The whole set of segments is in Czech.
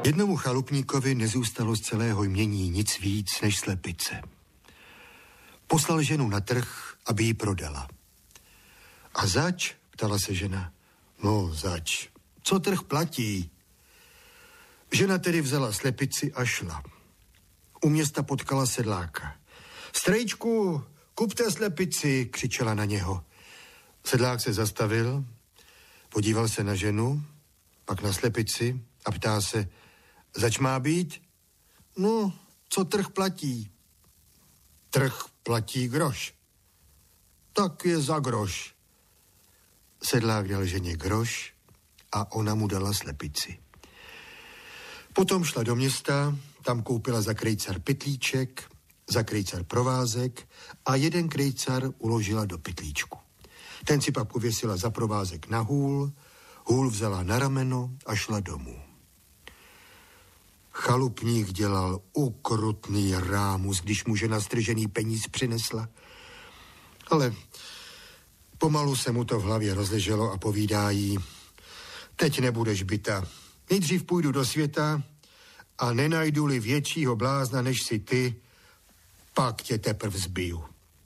Jednomu chalupníkovi nezůstalo z celého jmění nic víc než slepice. Poslal ženu na trh, aby ji prodala. A zač? Ptala se žena. No, zač. Co trh platí? Žena tedy vzala slepici a šla. U města potkala sedláka. Strejčku, kupte slepici, křičela na něho. Sedlák se zastavil, podíval se na ženu, pak na slepici a ptá se, zač má být? No, co trh platí? Trh platí groš. Tak je za groš. Sedlák dal ženě groš a ona mu dala slepici. Potom šla do města, tam koupila za krejcar pytlíček, za krejcar provázek a jeden krejcar uložila do pytlíčku. Ten si pak pověsila za provázek na hůl, hůl vzala na rameno a šla domů. Chalupník dělal ukrutný rámus, když mu žena stržený peníz přinesla. Ale pomalu se mu to v hlavě rozleželo a povídá jí, teď nebudeš bita. Nejdřív půjdu do světa a nenajdu-li většího blázna než si ty, pak tě teprv zbiju.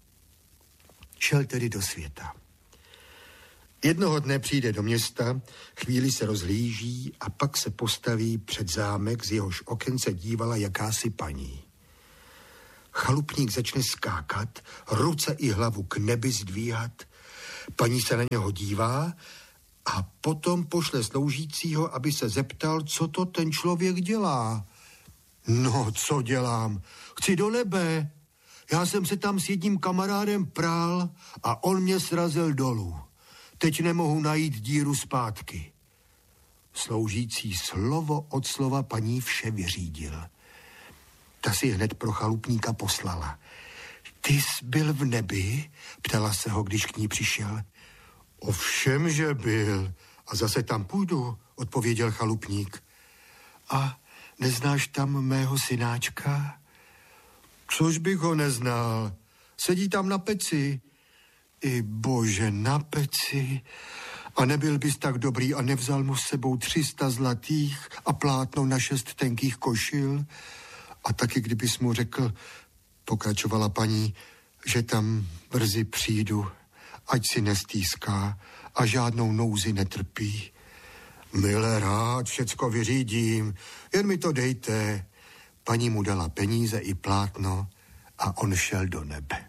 Šel tedy do světa. Jednoho dne přijde do města, chvíli se rozhlíží a pak se postaví před zámek, z jehož oken se dívala jakási paní. Chalupník začne skákat, ruce i hlavu k nebi zdvíhat. Paní se na něho dívá a potom pošle sloužícího, aby se zeptal, co to ten člověk dělá. No, co dělám? Chci do nebe. Já jsem se tam s jedním kamarádem prál a on mě srazil dolů. Teď nemohu najít díru zpátky. Sloužící slovo od slova paní vše vyřídil. Ta si hned pro chalupníka poslala. Ty jsi byl v nebi? Ptala se ho, když k ní přišel. Ovšem, že byl. A zase tam půjdu, odpověděl chalupník. A neznáš tam mého synáčka? Což bych ho neznal. Sedí tam na peci. I bože, na peci. A nebyl bys tak dobrý a nevzal mu s sebou 300 zlatých a plátno na 6 tenkých košil? A taky kdybys mu řekl, pokračovala paní, že tam brzy přijdu, ať si nestýská a žádnou nouzi netrpí. Milé rád, všecko vyřídím, jen mi to dejte. Paní mu dala peníze i plátno a on šel do nebe.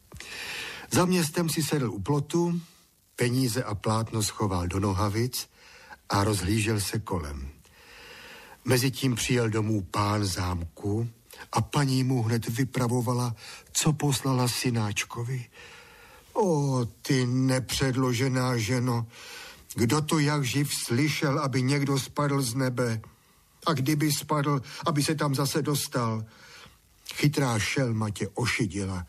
Za městem si sedl u plotu, peníze a plátno schoval do nohavic a rozhlížel se kolem. Mezitím přijel domů pán zámku a paní mu hned vypravovala, co poslala synáčkovi. O, ty nepředložená ženo, kdo to jak živ slyšel, aby někdo spadl z nebe? A kdyby spadl, aby se tam zase dostal? Chytrá šelma tě ošidila.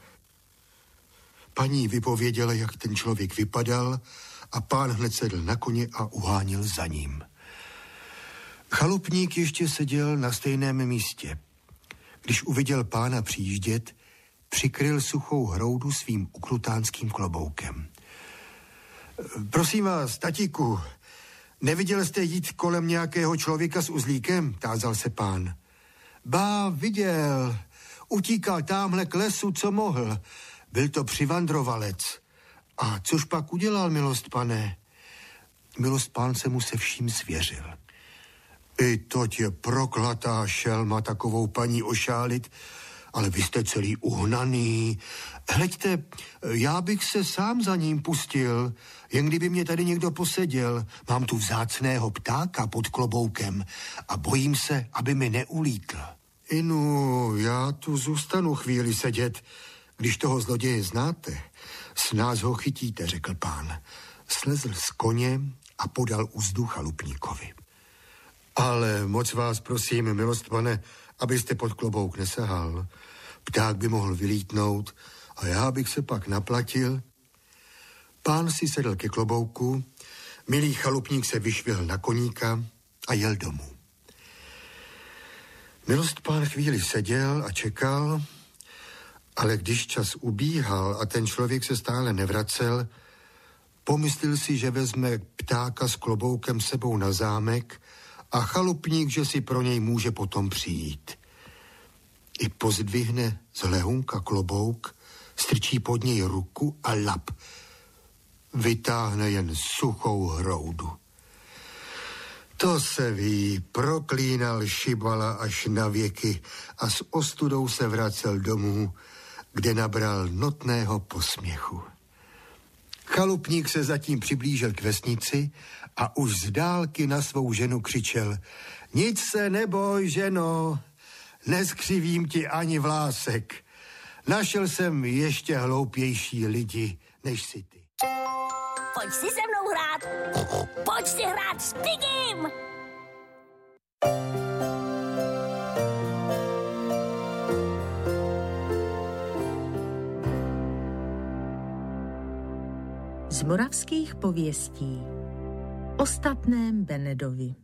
Paní vypověděla, jak ten člověk vypadal a pán hned sedl na koně a uhánil za ním. Chalupník ještě seděl na stejném místě. Když uviděl pána přijíždět, přikryl suchou hroudu svým ukrutánským kloboukem. Prosím vás, tatíku, neviděl jste jít kolem nějakého člověka s uzlíkem? Tázal se pán. Ba, viděl. Utíkal támhle k lesu, co mohl. Byl to přivandrovalec. A což pak udělal, milost pane? Milost pán se mu se vším svěřil. I to tě proklatá šelma takovou paní ošálit, ale vy jste celý uhnaný. Hleďte, já bych se sám za ním pustil, jen kdyby mě tady někdo poseděl. Mám tu vzácného ptáka pod kloboukem a bojím se, aby mi neulítl. Inu, já tu zůstanu chvíli sedět. Když toho zloděje znáte, s nás ho chytíte, řekl pán. Slezl z koně a podal uzdu chalupníkovi. Ale moc vás prosím, milost pane, abyste pod klobouk nesahal. Pták by mohl vylítnout a já bych se pak naplatil. Pán si sedl ke klobouku, milý chalupník se vyšvihl na koníka a jel domů. Milost pán chvíli seděl a čekal, ale když čas ubíhal a ten člověk se stále nevracel, pomyslel si, že vezme ptáka s kloboukem sebou na zámek a chalupník, že si pro něj může potom přijít. I pozdvihne z lehunka klobouk, strčí pod něj ruku a lap. Vytáhne jen suchou hroudu. To se ví, proklínal Šibala až na věky a s ostudou se vracel domů, kde nabral notného posměchu. Chalupník se zatím přiblížil k vesnici a už z dálky na svou ženu křičel: Nic se neboj, ženo, neskřivím ti ani vlásek. Našel jsem ještě hloupější lidi, než si ty. Pojď si se mnou hrát. Pojď si hrát s Pigim. Z moravských pověstí o statném Benedovi.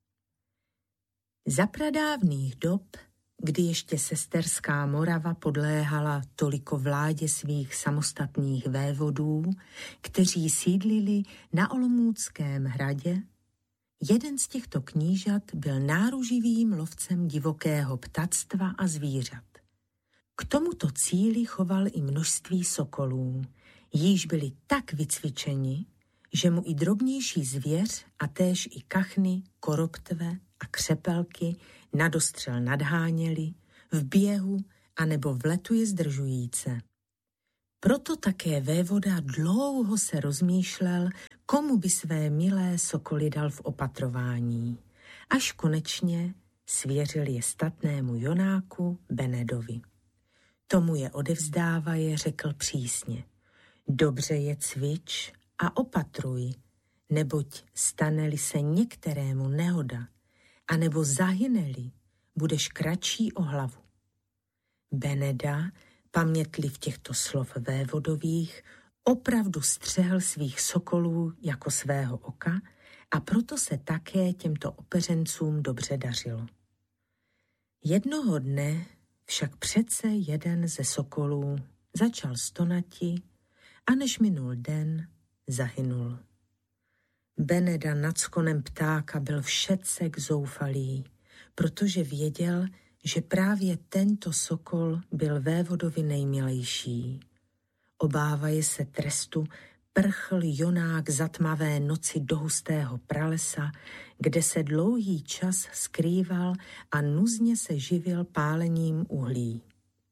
Za pradávných dob, kdy ještě sesterská Morava podléhala toliko vládě svých samostatných vévodů, kteří sídlili na Olomouckém hradě, jeden z těchto knížat byl náruživým lovcem divokého ptactva a zvířat. K tomuto cíli choval i množství sokolů, jíž byli tak vycvičeni, že mu i drobnější zvěř a též i kachny, koroptve a křepelky nadostřel nadháněli, v běhu anebo v letu je zdržujíce. Proto také vévoda dlouho se rozmýšlel, komu by své milé sokoly dal v opatrování, až konečně svěřil je statnému Jonáku Benedovi. Tomu je odevzdávaje, řekl přísně: Dobře je cvič a opatruj, neboť stane-li se některému nehoda, anebo zahyne-li, budeš kratší o hlavu. Beneda, pamětliv těchto slov vévodových, opravdu střehl svých sokolů jako svého oka a proto se také těmto opeřencům dobře dařilo. Jednoho dne však přece jeden ze sokolů začal stonati a než minul den, zahynul. Beneda nad skonem ptáka byl všetsek zoufalý, protože věděl, že právě tento sokol byl vévodovi nejmilejší. Obávaje se trestu, prchl Jonák za tmavé noci do hustého pralesa, kde se dlouhý čas skrýval a nuzně se živil pálením uhlí.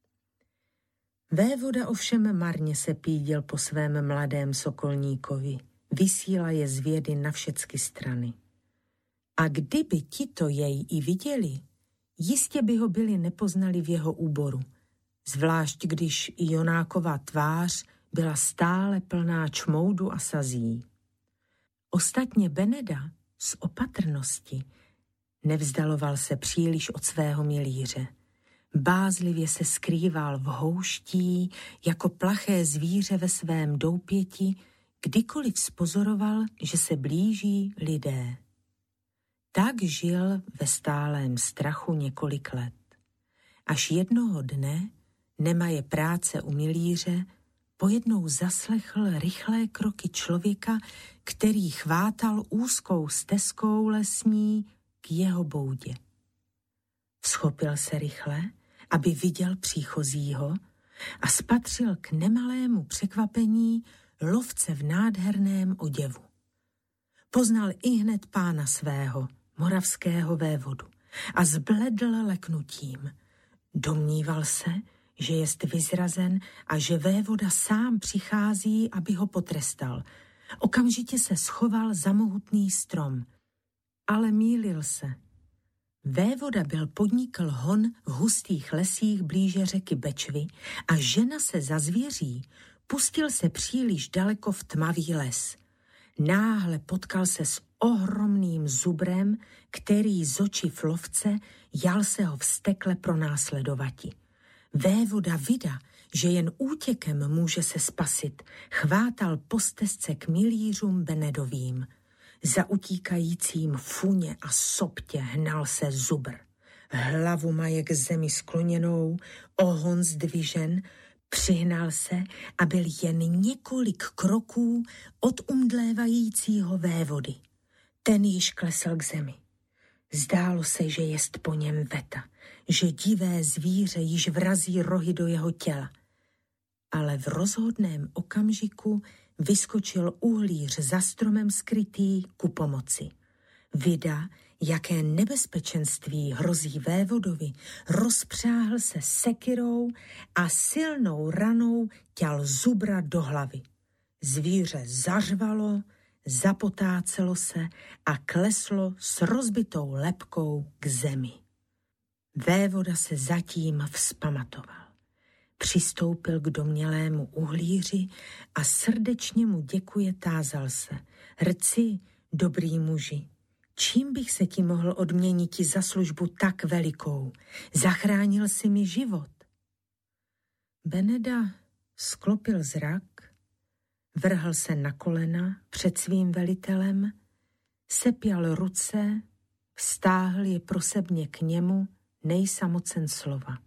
Vévoda ovšem marně se píděl po svém mladém sokolníkovi, vysílal je zvědy na všecky strany. A kdyby tito jej i viděli, jistě by ho byli nepoznali v jeho úboru, zvlášť když i Jonákova tvář byla stále plná čmoudu a sazí. Ostatně Beneda z opatrnosti nevzdaloval se příliš od svého milíře. Bázlivě se skrýval v houští jako plaché zvíře ve svém doupěti, kdykoliv spozoroval, že se blíží lidé. Tak žil ve stálém strachu několik let. Až jednoho dne, nemaje práce u milíře, pojednou zaslechl rychlé kroky člověka, který chvátal úzkou stezkou lesní k jeho boudě. Vzchopil se rychle, aby viděl příchozího a spatřil k nemalému překvapení lovce v nádherném oděvu. Poznal ihned pána svého, moravského vévodu, a zbledl leknutím. Domníval se, že jest vyzrazen a že vévoda sám přichází, aby ho potrestal. Okamžitě se schoval za mohutný strom, ale mýlil se. Vévoda byl podnikl hon v hustých lesích blíže řeky Bečvy a žena se za zvěří pustil se příliš daleko v tmavý les. Náhle potkal se s ohromným zubrem, který z očiv lovce jal se ho vztekle pronásledovati. Vévoda vida, že jen útěkem může se spasit, chvátal po stezce k milířům Benedovým. Za utíkajícím funě a soptě hnal se zubr. Hlavu maje k zemi skloněnou, ohon zdvižen, přihnal se a byl jen několik kroků od umdlévajícího vévody. Ten již klesl k zemi. Zdálo se, že jest po něm veta, že divé zvíře již vrazí rohy do jeho těla. Ale v rozhodném okamžiku vyskočil uhlíř za stromem skrytý ku pomoci. Vida, jaké nebezpečenství hrozí vévodovi, rozpřáhl se sekyrou a silnou ranou ťal zubra do hlavy. Zvíře zařvalo, zapotácelo se a kleslo s rozbitou lebkou k zemi. Vévoda se zatím vzpamatoval. Přistoupil k domnělému uhlíři a srdečně mu děkuje, tázal se. Rci, dobrý muži, čím bych se ti mohl odměniti za službu tak velikou? Zachránil si mi život. Beneda sklopil zrak, vrhl se na kolena před svým velitelem, sepěl ruce, vztáhl je prosebně k němu, nejsamocen slova.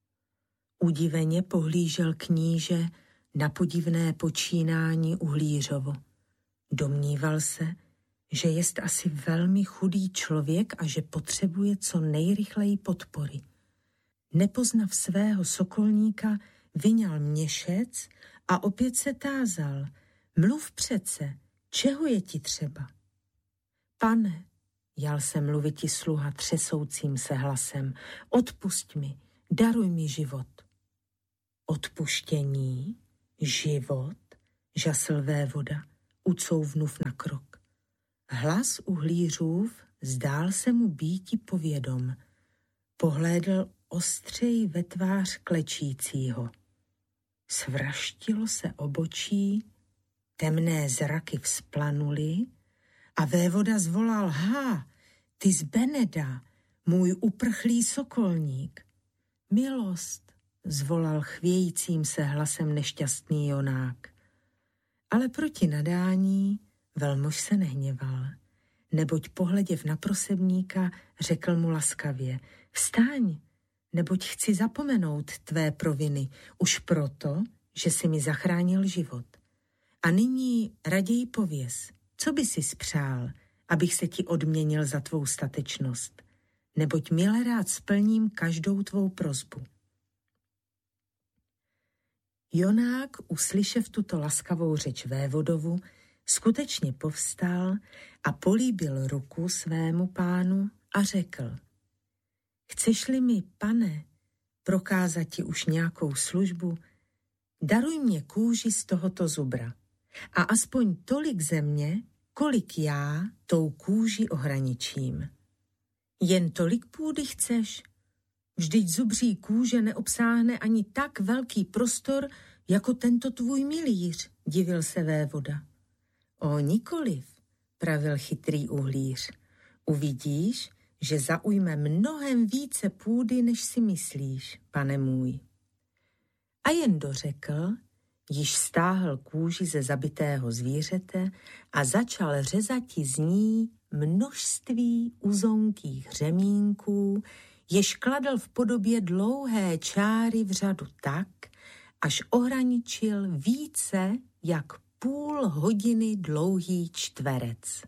Udiveně pohlížel kníže na podivné počínání uhlířovo. Domníval se, že jest asi velmi chudý člověk a že potřebuje co nejrychleji podpory. Nepoznav svého sokolníka, vyňal měšec a opět se tázal. Mluv přece, čeho je ti třeba? Pane, jal se mluviti sluha třesoucím se hlasem, odpusť mi, daruj mi život. Odpuštění, život, žasl vévoda, ucouvnuv na krok. Hlas uhlířův zdál se mu býti povědom. Pohlédl ostřej ve tvář klečícího. Svraštilo se obočí, temné zraky vzplanuly a vévoda zvolal: Há, ty z Beneda, můj uprchlý sokolník. Milost, zvolal chvějícím se hlasem nešťastný Jonák. Ale proti nadání velmož se nehněval, neboť pohleděv na prosebníka řekl mu laskavě: Vstaň, neboť chci zapomenout tvé proviny, už proto, že jsi mi zachránil život. A nyní raději pověz, co by si spřál, abych se ti odměnil za tvou statečnost, neboť mile rád splním každou tvou prosbu. Jonák, uslyšev tuto laskavou řeč vévodovu, skutečně povstal a políbil ruku svému pánu a řekl: Chceš-li mi, pane, prokázat ti už nějakou službu, daruj mě kůži z tohoto zubra a aspoň tolik země, kolik já tou kůži ohraničím. Jen tolik půdy chceš? Vždyť zubří kůže neobsáhne ani tak velký prostor, jako tento tvůj milíř, divil se vévoda. O nikoliv, pravil chytrý uhlíř. Uvidíš, že zaujme mnohem více půdy, než si myslíš, pane můj. A jen dořekl, již stáhl kůži ze zabitého zvířete a začal řezati z ní množství uzonkých řemínků, jež kladl v podobě dlouhé čáry v řadu tak, až ohraničil více jak půl hodiny dlouhý čtverec.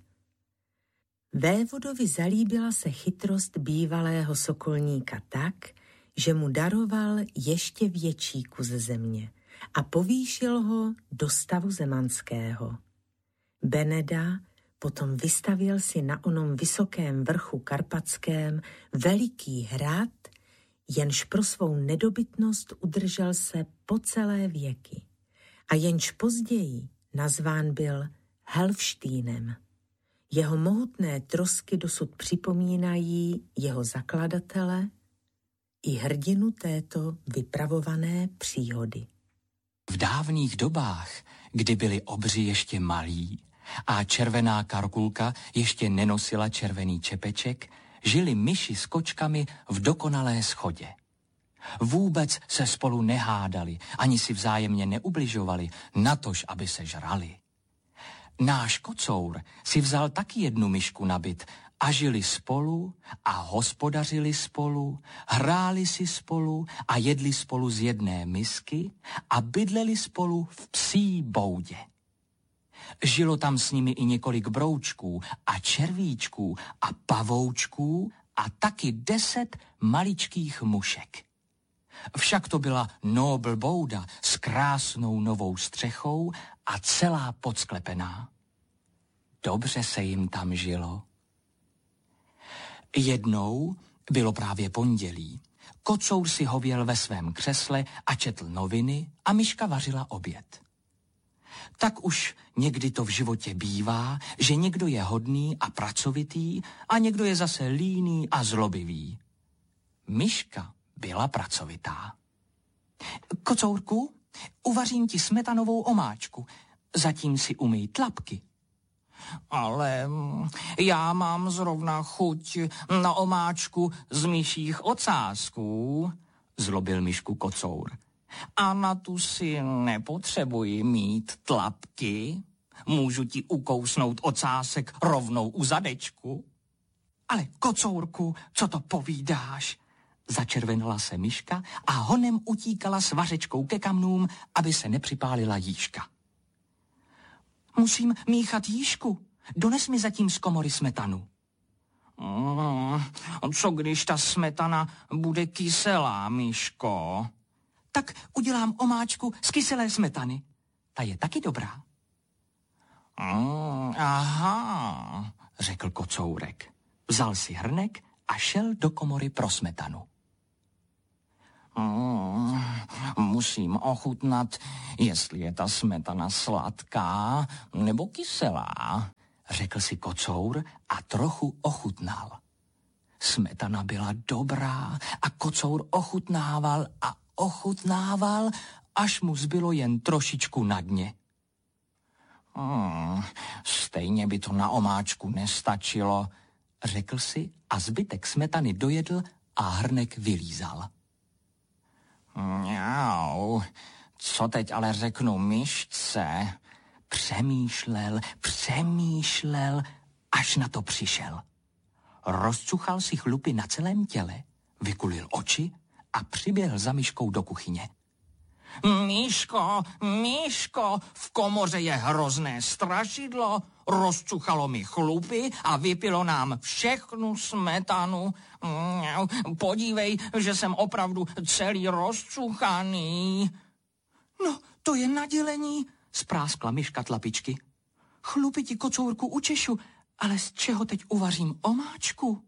Vévodovi zalíbila se chytrost bývalého sokolníka tak, že mu daroval ještě větší kus země a povýšil ho do stavu zemanského. Beneda potom vystavil si na onom vysokém vrchu karpatském veliký hrad, jenž pro svou nedobytnost udržel se po celé věky a jenž později nazván byl Helfštínem. Jeho mohutné trosky dosud připomínají jeho zakladatele i hrdinu této vypravované příhody. V dávných dobách, kdy byli obři ještě malí a červená karkulka ještě nenosila červený čepeček, žili myši s kočkami v dokonalé shodě. Vůbec se spolu nehádali, ani si vzájemně neubližovali, natož aby se žrali. Náš kocour si vzal taky jednu myšku na byt a žili spolu a hospodařili spolu, hráli si spolu a jedli spolu z jedné misky a bydleli spolu v psí boudě. Žilo tam s nimi i několik broučků a červíčků a pavoučků a taky 10 maličkých mušek. Však to byla nobl bouda s krásnou novou střechou a celá podsklepená. Dobře se jim tam žilo. Jednou bylo právě pondělí. Kocour si hověl ve svém křesle a četl noviny a myška vařila oběd. Tak už někdy to v životě bývá, že někdo je hodný a pracovitý a někdo je zase líný a zlobivý. Myška byla pracovitá. Kocourku, uvařím ti smetanovou omáčku, zatím si umyj tlapky. Ale já mám zrovna chuť na omáčku z myších ocásků, zlobil myšku Kocour. A na tu si nepotřebuji mít tlapky. Můžu ti ukousnout ocásek rovnou u zadečku. Ale Kocourku, co to povídáš? Začervenala se myška a honem utíkala s vařečkou ke kamnům, aby se nepřipálila jížka. Musím míchat jížku. Dones mi zatím z komory smetanu. Co když ta smetana bude kyselá, myško? Tak udělám omáčku z kyselé smetany. Ta je taky dobrá. Aha, řekl Kocourek. Vzal si hrnek a šel do komory pro smetanu. Musím ochutnat, jestli je ta smetana sladká nebo kyselá, řekl si Kocour a trochu ochutnal. Smetana byla dobrá a Kocour ochutnával a ochutnával, až mu zbylo jen trošičku na dně. Stejně by to na omáčku nestačilo, řekl si a zbytek smetany dojedl a hrnek vylízal. Mňau, co teď ale řeknu myšce? Přemýšlel, až na to přišel. Rozcuchal si chlupy na celém těle, vykulil oči a přiběhl za myškou do kuchyně. Myško, v komoře je hrozné strašidlo, rozcuchalo mi chlupy a vypilo nám všechnu smetanu. Podívej, že jsem opravdu celý rozcuchaný. No, to je nadělení, spráskla myška tlapičky. Chlupy ti, Kocourku, učešu, ale z čeho teď uvařím omáčku?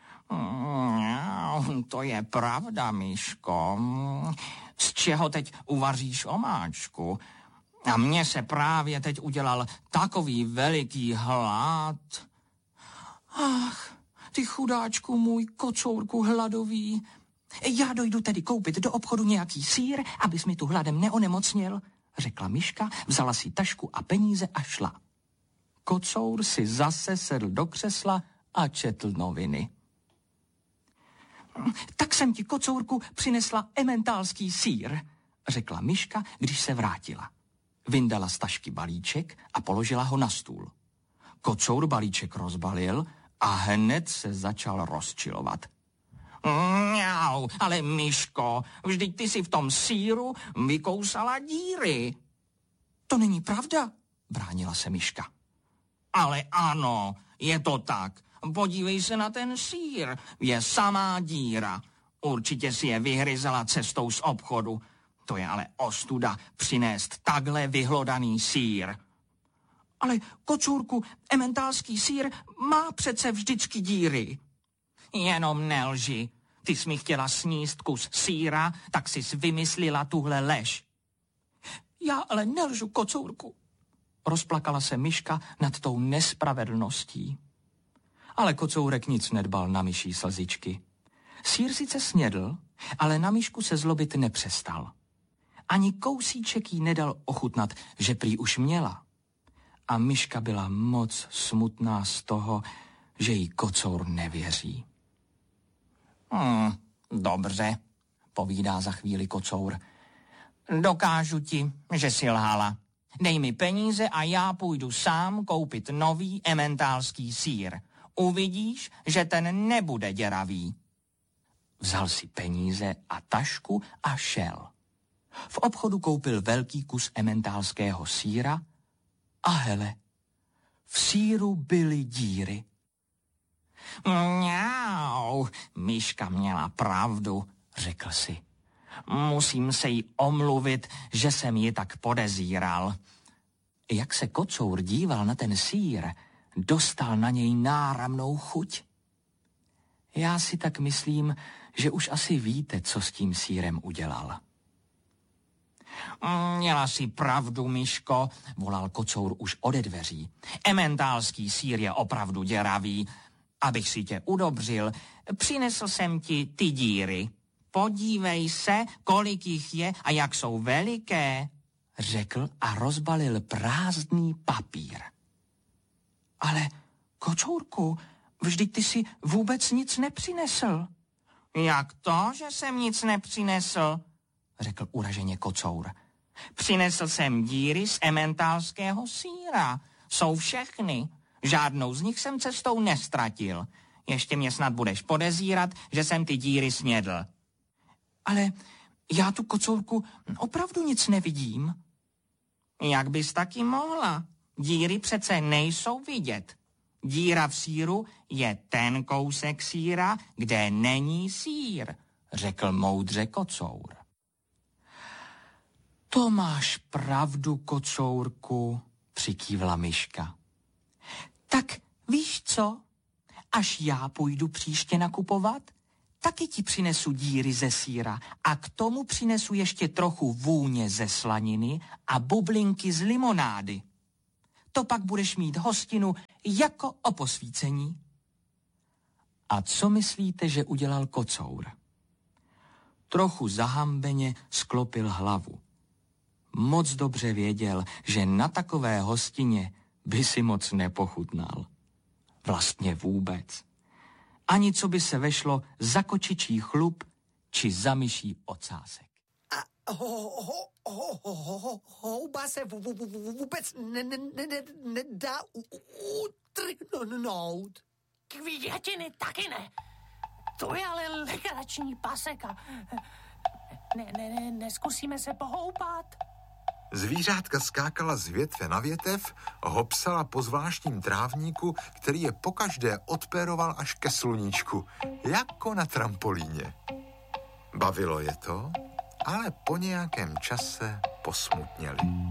To je pravda, myško. Z čeho teď uvaříš omáčku? A mně se právě teď udělal takový veliký hlad. Ach, ty chudáčku můj, Kocourku hladový. Já dojdu tedy koupit do obchodu nějaký sýr, abys mi tu hladem neonemocněl, řekla myška, vzala si tašku a peníze a šla. Kocour si zase sedl do křesla a četl noviny. Tak jsem ti, Kocourku, přinesla ementálský sýr, řekla myška, když se vrátila. Vyndala z tašky balíček a položila ho na stůl. Kocour balíček rozbalil a hned se začal rozčilovat. Mňau, ale myško, vždyť ty si v tom sýru vykousala díry. To není pravda, bránila se myška. Ale ano, je to tak. Podívej se na ten sýr, je samá díra. Určitě si je vyhryzela cestou z obchodu. To je ale ostuda přinést takhle vyhlodaný sýr. Ale, Kocourku, ementálský sýr má přece vždycky díry. Jenom nelži. Ty jsi mi chtěla sníst kus sýra, tak jsi vymyslela tuhle lež. Já ale nelžu, Kocourku. Rozplakala se myška nad tou nespravedlností. Ale Kocourek nic nedbal na myší slzičky. Sýr sice snědl, ale na myšku se zlobit nepřestal. Ani kousíček jí nedal ochutnat, že prý už měla. A myška byla moc smutná z toho, že jí Kocour nevěří. Dobře, povídá za chvíli Kocour. Dokážu ti, že jsi lhala. Dej mi peníze a já půjdu sám koupit nový ementálský sýr. Uvidíš, že ten nebude děravý. Vzal si peníze a tašku a šel. V obchodu koupil velký kus ementálského sýra A hele, v sýru byly díry. Mňau, myška měla pravdu, řekl si. Musím se jí omluvit, že jsem ji tak podezíral. Jak se kocour díval na ten sýr, dostal na něj náramnou chuť. Já si tak myslím, že už asi víte, co s tím sýrem udělal. Měla si pravdu, myško, volal kocour už ode dveří. Emmentálský sýr je opravdu děravý. Abych si tě udobřil, přinesl jsem ti ty díry. Podívej se, kolik jich je a jak jsou veliké, řekl a rozbalil prázdný papír. Ale, kocourku, vždyť ty si vůbec nic nepřinesl. Jak to, že jsem nic nepřinesl? Řekl uraženě kocour. Přinesl jsem díry z emmentálského sýra. Jsou všechny. Žádnou z nich jsem cestou nestratil. Ještě mě snad budeš podezírat, že jsem ty díry snědl. Ale já tu, kocourku, opravdu nic nevidím. Jak bys taky mohla? Díry přece nejsou vidět. Díra v sýru je ten kousek sýra, kde není sýr, řekl moudře kocour. To máš pravdu, kocourku, přikývla myška. Tak víš co? Až já půjdu příště nakupovat, taky ti přinesu díry ze sýra a k tomu přinesu ještě trochu vůně ze slaniny a bublinky z limonády. To pak budeš mít hostinu jako o posvícení. A co myslíte, že udělal kocour? Trochu zahambeně sklopil hlavu. Moc dobře věděl, že na takové hostině by si moc nepochutnal. Vlastně vůbec. Ani co by se vešlo za kočičí chlup či za myší ocásek. A houba se vůbec nedá utrhnout. Květiny taky ne. To je ale legrační paseka. Neskusíme se pohoupat. Zvířátka skákala z větve na větev, hopsala po zvláštním trávníku, který je pokaždé odpéroval až ke sluníčku, jako na trampolíně. Bavilo je to, ale po nějakém čase posmutněli.